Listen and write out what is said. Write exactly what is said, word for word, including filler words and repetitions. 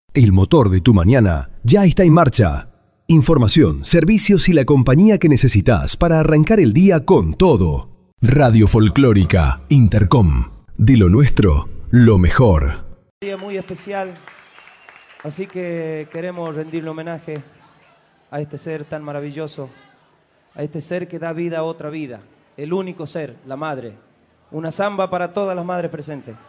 El motor de tu mañana ya está en marcha. Información, servicios y la compañía que necesitas para arrancar el día con todo. Radio Folclórica Intercom. De lo nuestro, lo mejor. Un día muy especial, así que queremos rendirle homenaje a este ser tan maravilloso, a este ser que da vida a otra vida, el único ser, la madre. Una samba para todas las madres presentes.